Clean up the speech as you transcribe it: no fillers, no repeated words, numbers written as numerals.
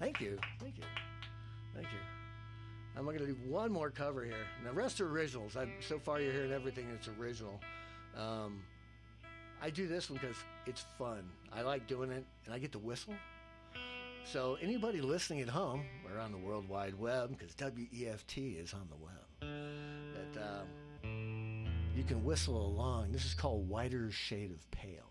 Thank you. Thank you. Thank you. I'm going to do one more cover here. Now, the rest are originals. So far, you're hearing everything that's original. I do this one because it's fun. I like doing it, and I get to whistle. So anybody listening at home or on the World Wide Web, because WEFT is on the web, that you can whistle along. This is called Whiter Shade of Pale.